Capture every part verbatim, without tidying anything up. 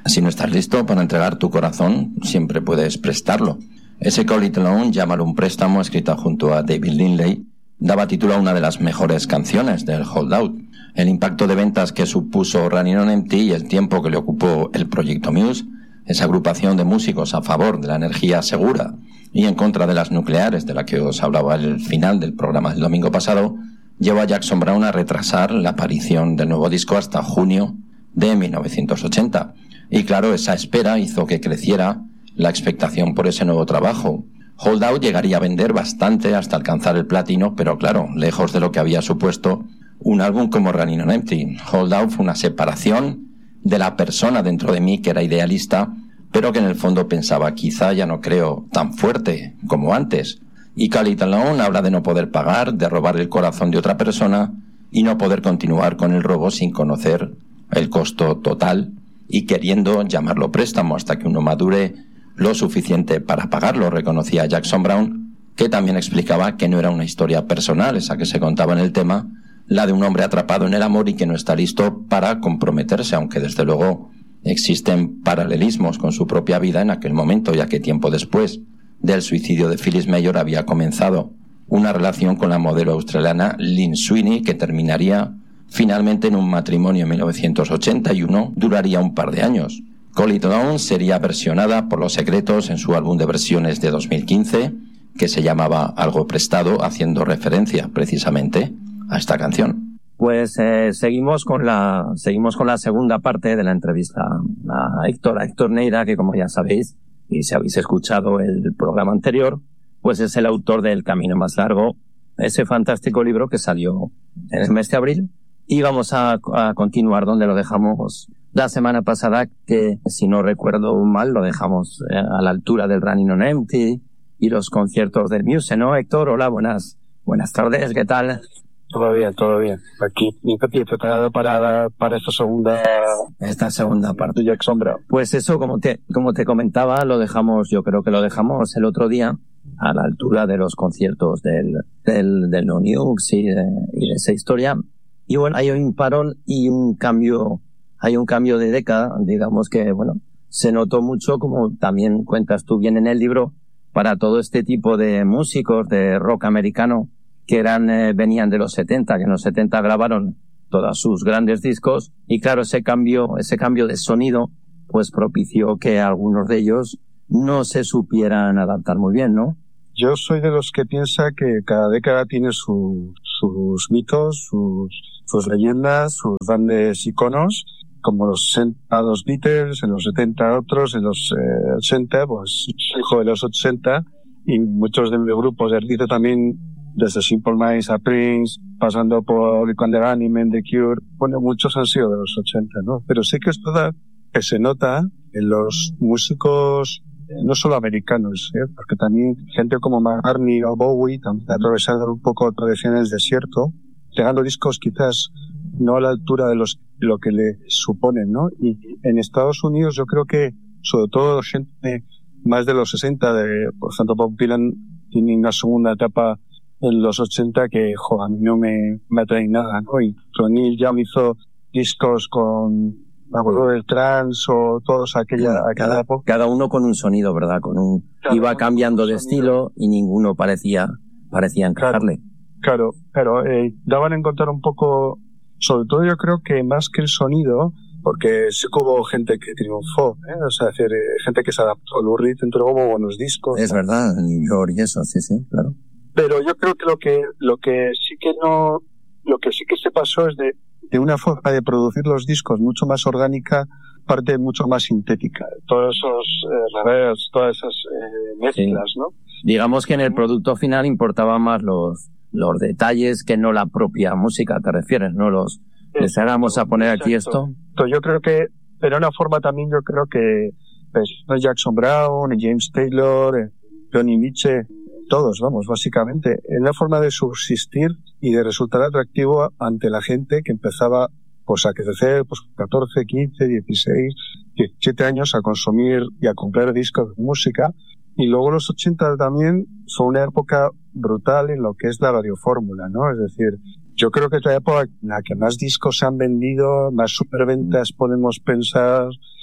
Si no estás listo para entregar tu corazón, siempre puedes prestarlo. Ese Call It Alone, llámalo un préstamo, escrita junto a David Lindley, daba título a una de las mejores canciones del Holdout. El impacto de ventas que supuso Running on Empty y el tiempo que le ocupó el proyecto Muse, esa agrupación de músicos a favor de la energía segura y en contra de las nucleares de la que os hablaba al final del programa del domingo pasado, llevó a Jackson Browne a retrasar la aparición del nuevo disco hasta junio de mil novecientos ochenta. Y claro, esa espera hizo que creciera la expectación por ese nuevo trabajo. Holdout llegaría a vender bastante hasta alcanzar el platino, pero claro, lejos de lo que había supuesto un álbum como Running on Empty. Holdout fue una separación de la persona dentro de mí que era idealista, pero que en el fondo pensaba, quizá ya no creo tan fuerte como antes. Y Call It Alone habla de no poder pagar, de robar el corazón de otra persona y no poder continuar con el robo sin conocer el costo total y queriendo llamarlo préstamo hasta que uno madure lo suficiente para pagarlo, reconocía Jackson Browne, que también explicaba que no era una historia personal esa que se contaba en el tema, la de un hombre atrapado en el amor y que no está listo para comprometerse, aunque desde luego existen paralelismos con su propia vida en aquel momento, ya que tiempo después del suicidio de Phyllis Mayor había comenzado una relación con la modelo australiana Lynn Sweeney, que terminaría finalmente en un matrimonio en mil novecientos ochenta y uno, duraría un par de años. Call It Alone sería versionada por Los Secretos en su álbum de versiones de dos mil quince, que se llamaba Algo Prestado, haciendo referencia precisamente a esta canción. Pues eh, seguimos con la seguimos con la segunda parte de la entrevista a Héctor, a Héctor Neira, que como ya sabéis, y si habéis escuchado el programa anterior, pues es el autor de El Camino Más Largo, ese fantástico libro que salió en el mes de abril. Y vamos a, a continuar donde lo dejamos la semana pasada, que si no recuerdo mal lo dejamos eh, a la altura del Running on Empty y los conciertos del Muse, ¿no, Héctor? Hola, buenas buenas tardes, ¿qué tal? Todo bien, todo bien. Aquí, preparado para, para esta segunda... Esta segunda parte. De Jackson Browne. Pues eso, como te, como te comentaba, lo dejamos, yo creo que lo dejamos el otro día a la altura de los conciertos del, del, del No Nukes y de, y de esa historia. Y bueno, hay un parón y un cambio, hay un cambio de década, digamos que, bueno, se notó mucho, como también cuentas tú bien en el libro, para todo este tipo de músicos de rock americano que eran, eh, venían de los setenta, que en los setenta grabaron todos sus grandes discos, y claro, ese cambio, ese cambio de sonido, pues propició que algunos de ellos no se supieran adaptar muy bien, ¿no? Yo soy de los que piensa que cada década tiene su, sus mitos, sus, sus leyendas, sus grandes iconos, como los sesenta los Beatles, en los setenta otros, en los eh, ochenta, pues soy hijo de los ochenta, y muchos de mis grupos de artistas también, desde Simple Minds a Prince, pasando por Rick and the Bunnymen, The Cure, bueno, muchos han sido de los ochenta, ¿no? Pero sí que es verdad que se nota en los músicos, no solo americanos, ¿eh? Porque también gente como McCartney o Bowie también atravesaron un poco tradiciones del desierto, llegando discos quizás no a la altura de los de lo que le suponen, ¿no? Y en Estados Unidos yo creo que, sobre todo gente más de los sesenta, de, por ejemplo, Bob Dylan tiene una segunda etapa en los ochenta que, jo, a mí no me, me atrae nada, ¿no? Y Ronnie ya me hizo discos con, me acuerdo del trance o todos aquella, cada, época. Cada uno con un sonido, ¿verdad? Con un, claro, iba cambiando de estilo y ninguno parecía, parecía encajarle. Claro, claro, eh, daban a encontrar un poco, sobre todo yo creo que más que el sonido, porque sí que hubo gente que triunfó, ¿eh? O sea, es decir, eh, gente que se adaptó. Lou Reed entregó buenos discos. Es verdad, New York y eso, sí, sí, claro. Pero yo creo que lo que, lo que sí que no, lo que sí que se pasó es de, de una forma de producir los discos mucho más orgánica, parte mucho más sintética. Todos esos eh, reverbs, todas esas eh, mezclas, sí, ¿no? Digamos que en el producto final importaba más los, los detalles que no la propia música, te refieres, ¿no? Los, les hagamos a poner aquí esto. Yo creo que, era una forma también, yo creo que, pues, Jackson Browne, James Taylor, Johnny Mitchell, todos, vamos, básicamente, en la forma de subsistir y de resultar atractivo ante la gente que empezaba, pues, a crecer, pues, catorce, quince, dieciséis, diecisiete años a consumir y a comprar discos de música. Y luego los ochenta también son una época brutal en lo que es la radiofórmula, ¿no? Es decir, yo creo que es la época en la que más discos se han vendido, más superventas podemos pensar,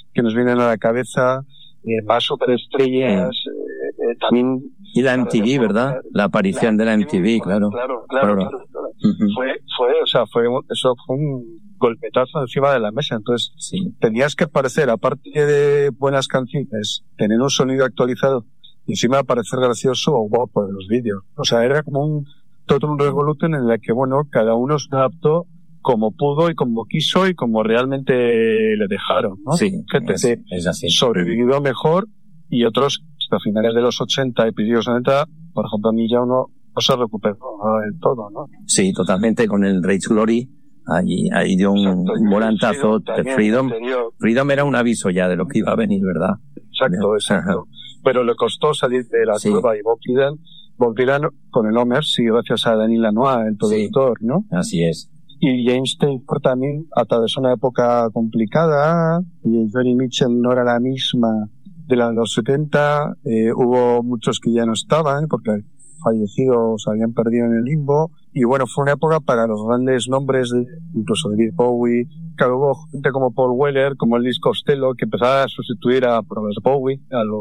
que nos vienen a la cabeza, eh, más superestrellas, eh, eh, también... Y la M T V, ¿verdad? La aparición la de la M T V, claro. Claro, claro, claro. claro, claro. Uh-huh. Fue, fue, o sea, fue, eso fue un golpetazo encima de la mesa. Entonces, sí. tenías que aparecer, aparte de buenas canciones, tener un sonido actualizado y encima parecer gracioso o guapo en los vídeos. O sea, era como un todo un revolution en el que, bueno, cada uno se adaptó como pudo y como quiso y como realmente le dejaron, ¿no? Sí, gente es, es así. Sobrevivió mejor y otros hasta finales de los ochenta y principios de los noventa, por ejemplo, a mí ya uno no se recuperó del todo, ¿no? Sí, totalmente, con el Rage Glory, ahí, ahí dio un, Exacto, un volantazo de Freedom. Anterior. Freedom era un aviso ya de lo que iba a venir, ¿verdad? Exacto, exacto. Pero le costó salir de la sí. curva y Bob Dylan, Bob Dylan con el Homer, sí, gracias a Daniel Lanois, el productor, sí. ¿no? Así es. Y James Taylor también atravesó una época complicada, y Johnny Mitchell no era la misma de la de los setenta, eh, hubo muchos que ya no estaban, porque fallecidos habían perdido en el limbo, y bueno, fue una época para los grandes nombres, de, incluso David Bowie, que hubo gente como Paul Weller, como Elvis Costello, que empezaba a sustituir a, a los Bowie, a los,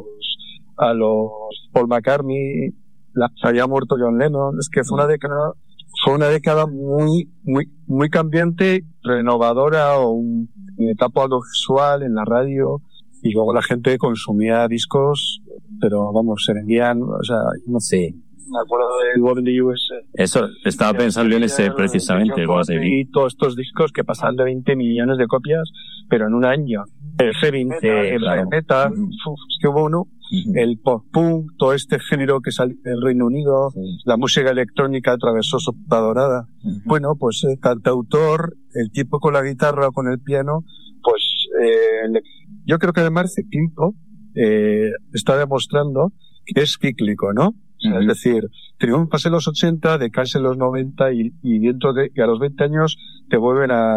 a los Paul McCartney, la, se había muerto John Lennon, es que fue una década, fue una década muy, muy, muy cambiante, renovadora, o un, una etapa audiovisual en la radio, y luego la gente consumía discos, pero vamos, se vendían, o sea, no sé. Me acuerdo de What the U S. Eso, estaba pensando en ese precisamente, el What Y todos estos discos que pasaban de veinte millones de copias, pero en un año. El G veinte, el Black Metal, es que hubo uno, uh-huh. el pop-punk, todo este género que salió del Reino Unido, sí. la música electrónica atravesó su época dorada. Uh-huh. Bueno, pues el cantautor, el tipo con la guitarra o con el piano, pues eh, le, yo creo que además cíclico eh, está demostrando que es cíclico, ¿no? Uh-huh. Es decir, triunfas en los ochenta, decaes en los noventa y, y dentro de y a los veinte años te vuelven a,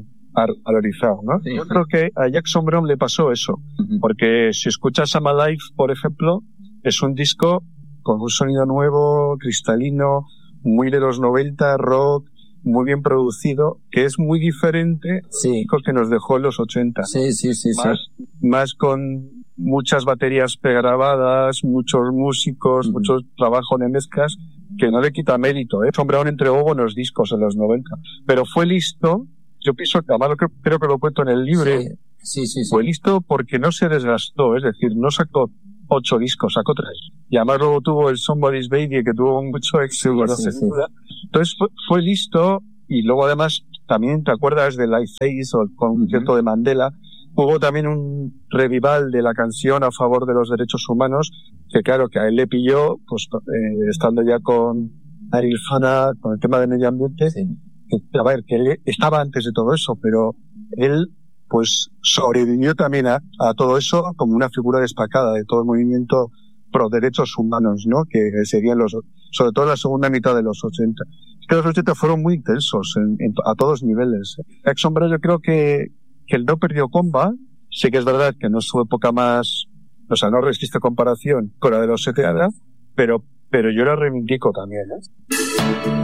a valorizar, ¿no? Sí, Yo sí. creo que a Jackson Browne le pasó eso, uh-huh. porque si escuchas I'm Alive, por ejemplo, es un disco con un sonido nuevo, cristalino, muy de los noventa, rock, muy bien producido, que es muy diferente sí. al que nos dejó en los ochenta. Sí, sí, sí, más, sí. más con muchas baterías pregrabadas, muchos músicos, uh-huh. mucho trabajo de mezclas, que no le quita mérito, ¿eh? Jackson Browne entregó buenos discos en los noventa, pero fue listo, yo pienso que, además creo, creo que lo cuento en el libro, sí. Sí, sí, sí. fue listo porque no se desgastó, es decir, no sacó ocho discos, sacó tres. Y además luego tuvo el Somebody's Baby, que tuvo mucho éxito, sí, no sí, sí. Entonces fue, fue listo, y luego además, también te acuerdas del Live Face o el concierto uh-huh. de Mandela, hubo también un revival de la canción a favor de los derechos humanos, que claro, que a él le pilló, pues, eh, estando ya con Ariel Fana, con el tema del medio ambiente, sí. que, a ver, que él estaba antes de todo eso, pero él, pues, sobrevivió también a, a todo eso como una figura destacada de todo el movimiento pro derechos humanos, ¿no? Que serían los, sobre todo la segunda mitad de los ochenta. Es que los ochenta fueron muy intensos en, en, a todos niveles. Jackson Browne, yo creo que, que él no perdió comba. Sí que es verdad que no es su época más, o sea, no resiste comparación con la de los setenta, pero, pero yo la reivindico también, ¿eh?